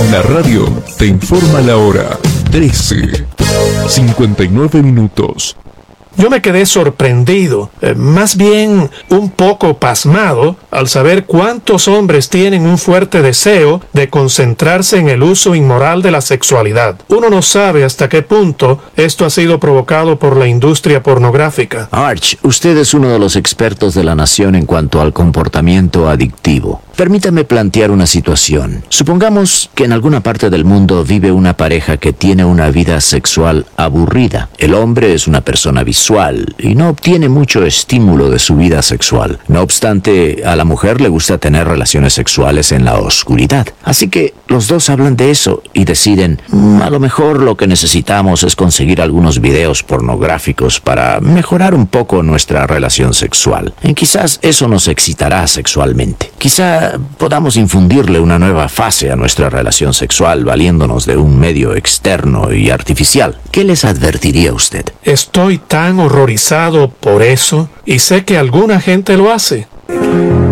La radio te informa la hora. 13:59 minutos. Yo me quedé sorprendido, más bien un poco pasmado, al saber cuántos hombres tienen un fuerte deseo de concentrarse en el uso inmoral de la sexualidad. Uno no sabe hasta qué punto esto ha sido provocado por la industria pornográfica. Arch, usted es uno de los expertos de la nación en cuanto al comportamiento adictivo. Permítame plantear una situación. Supongamos que en alguna parte del mundo vive una pareja que tiene una vida sexual aburrida. El hombre es una persona visual y no obtiene mucho estímulo de su vida sexual. No obstante, a la mujer le gusta tener relaciones sexuales en la oscuridad. Así que los dos hablan de eso y deciden, a lo mejor lo que necesitamos es conseguir algunos videos pornográficos para mejorar un poco nuestra relación sexual. Y quizás eso nos excitará sexualmente. Quizá podamos infundirle una nueva fase a nuestra relación sexual valiéndonos de un medio externo y artificial. ¿Qué les advertiría usted? Estoy tan horrorizado por eso y sé que alguna gente lo hace.